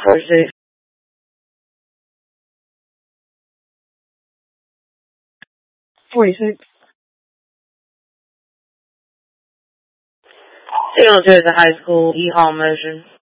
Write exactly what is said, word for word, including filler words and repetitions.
forty-six. forty-six. They don't do it at the high school, E-Hall motion.